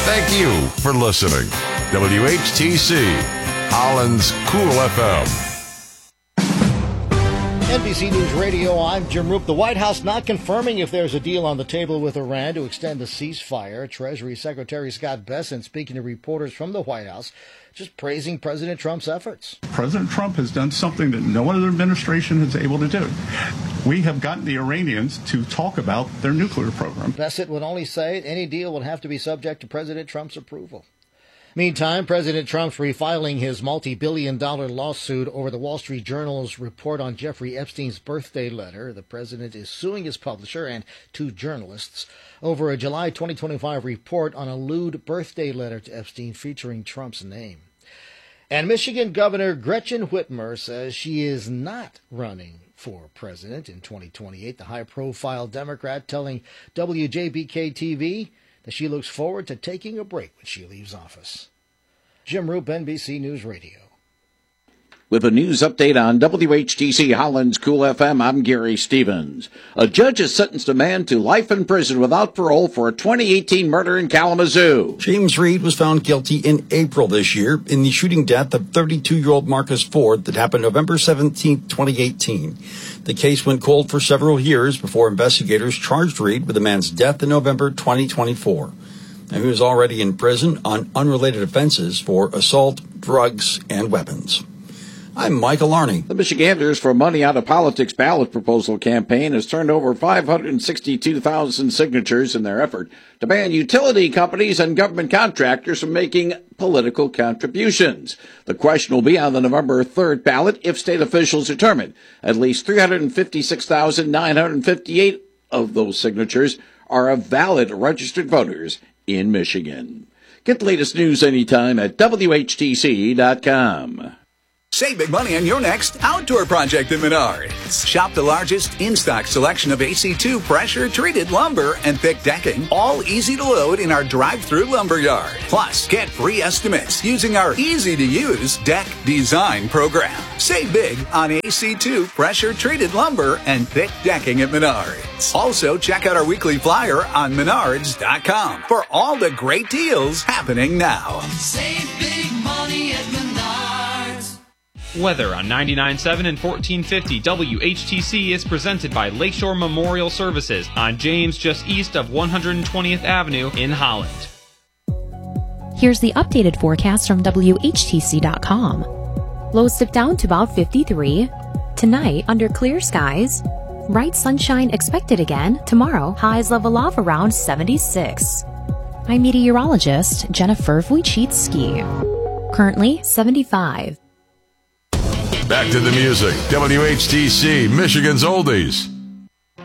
Thank you for listening. WHTC, Holland's Cool FM. NBC News Radio, I'm Jim Roop. The White House not confirming if there's a deal on the table with Iran to extend the ceasefire. Treasury Secretary Scott Bessent speaking to reporters from the White House, just praising President Trump's efforts. President Trump has done something that no other administration is able to do. We have gotten the Iranians to talk about their nuclear program. Bessent would only say any deal would have to be subject to President Trump's approval. Meantime, President Trump's refiling his multi-billion-dollar lawsuit over the Wall Street Journal's report on Jeffrey Epstein's birthday letter. The president is suing his publisher and two journalists over a July 2025 report on a lewd birthday letter to Epstein featuring Trump's name. And Michigan Governor Gretchen Whitmer says she is not running for president in 2028. The high-profile Democrat telling WJBK-TV that she looks forward to taking a break when she leaves office. Jim Roop, NBC News Radio. With a news update on WHTC Holland's Cool FM, I'm Gary Stevens. A judge has sentenced a man to life in prison without parole for a 2018 murder in Kalamazoo. James Reed was found guilty in April this year in the shooting death of 32-year-old Marcus Ford that happened November 17, 2018. The case went cold for several years before investigators charged Reed with the man's death in November 2024. And he was already in prison on unrelated offenses for assault, drugs, and weapons. I'm Michael Arney. The Michiganders for Money Out of Politics ballot proposal campaign has turned over 562,000 signatures in their effort to ban utility companies and government contractors from making political contributions. The question will be on the November 3rd ballot if state officials determine at least 356,958 of those signatures are of valid registered voters in Michigan. Get the latest news anytime at WHTC.com. Save big money on your next outdoor project at Menards. Shop the largest in-stock selection of AC2 pressure-treated lumber and thick decking, all easy to load in our drive-through lumber yard. Plus, get free estimates using our easy-to-use deck design program. Save big on AC2 pressure-treated lumber and thick decking at Menards. Also, check out our weekly flyer on Menards.com for all the great deals happening now. Save big money at Menards. Weather on 99.7 and 1450 WHTC is presented by Lakeshore Memorial Services on James, just east of 120th Avenue in Holland. Here's the updated forecast from WHTC.com. Lows dip down to about 53. Tonight, under clear skies. Bright sunshine expected again. Tomorrow, highs level off around 76. I'm meteorologist Jennifer Wojcicki. Currently 75. Back to the music. WHTC, Michigan's Oldies.